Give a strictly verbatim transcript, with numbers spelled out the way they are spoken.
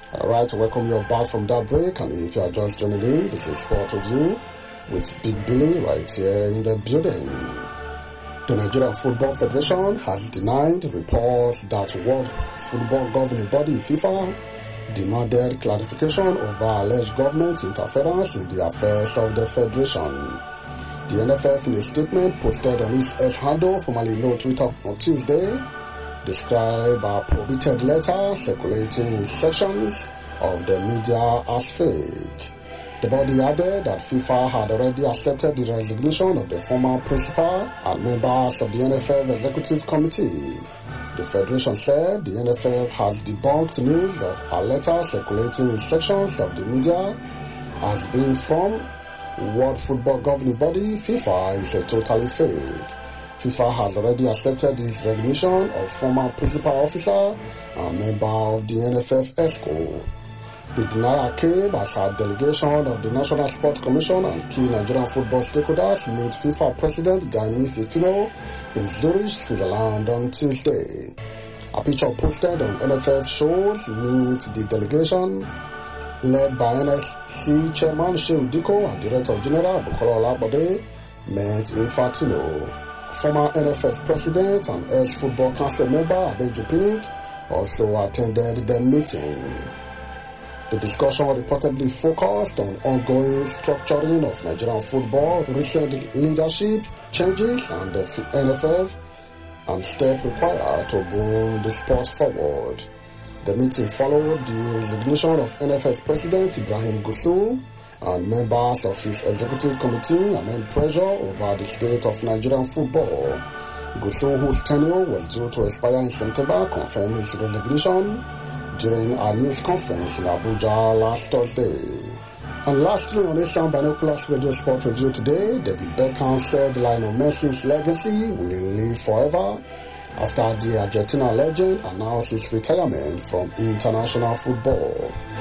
Alright, welcome you back from that break, and if you are just joining in, this is Sport Review with Big Billy right here in the building. The Nigerian Football Federation has denied reports that World Football Governing Body FIFA demanded clarification over alleged government interference in the affairs of the federation. The N F F, in a statement posted on its X handle, formerly known Twitter, on Tuesday, described a prohibited letter circulating in sections of the media as fake. The body added that FIFA had already accepted the resignation of the former principal and members of the N F F Executive Committee. The Federation said the N F F has debunked news of a letter circulating in sections of the media as being from World Football Governing Body FIFA is a totally fake. FIFA has already accepted the resignation of former principal officer and member of the N F F ESCO. The denial came as a delegation of the National Sports Commission and key Nigerian football stakeholders met FIFA President Gianni Infantino in Zurich, Switzerland on Tuesday. A picture posted on N F F shows meet the delegation led by N S C Chairman Shehu Diko and Director General Bukola Olabode met Infantino. Former N F F President and ex-Football Council member Abeju Pinnick also attended the meeting. The discussion reportedly focused on ongoing structuring of Nigerian football, recent leadership changes and the N F F, and steps required to bring the sport forward. The meeting followed the resignation of N F F President Ibrahim Gusau and members of his executive committee amid pressure over the state of Nigerian football. Gusau, whose tenure was due to expire in September, confirmed his resignation during a news conference in Abuja last Thursday. And lastly, on Asian Binoculars Radio Sport Review today, David Beckham said Lionel Messi's legacy will live forever after the Argentina legend announced his retirement from international football.